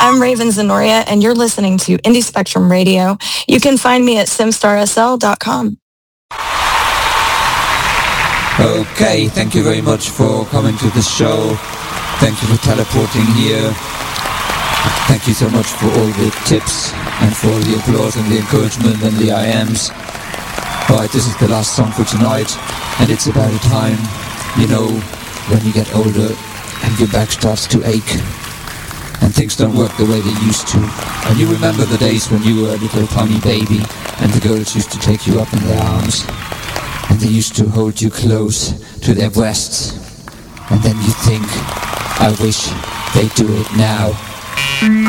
I'm Raven Zenoria, and you're listening to Indie Spectrum Radio. You can find me at simstarsl.com. Okay, thank you very much for coming to the show. Thank you for teleporting here. Thank you so much for all the tips and for the applause and the encouragement and the IMs. Right, this is the last song for tonight, and it's about a time, you know, when you get older and your back starts to ache and things don't work the way they used to, and you remember the days when you were a little tiny baby and the girls used to take you up in their arms and they used to hold you close to their breasts, and then you think, I wish they'd do it now.